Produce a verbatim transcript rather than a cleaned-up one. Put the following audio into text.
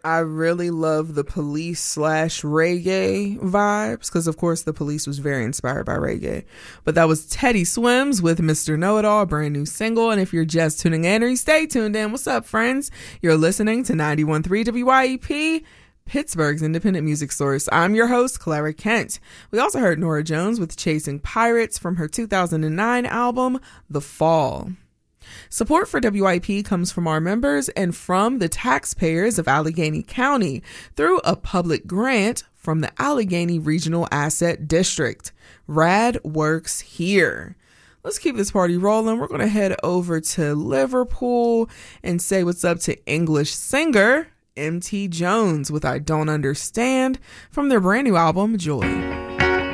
I really love the Police slash reggae vibes because, of course, the Police was very inspired by reggae. But that was Teddy Swims with Mister Know-It-All, brand new single. And if you're just tuning in or you stay tuned in, what's up, friends? You're listening to ninety-one point three W Y E P, Pittsburgh's independent music source. I'm your host, Clara Kent. We also heard Norah Jones with Chasing Pirates from her two thousand nine album, The Fall. Support for W I P comes from our members and from the taxpayers of Allegheny County through a public grant from the Allegheny Regional Asset District. Rad works here. Let's keep this party rolling. We're going to head over to Liverpool and say what's up to English singer M T Jones with I Don't Understand from their brand new album, Joy.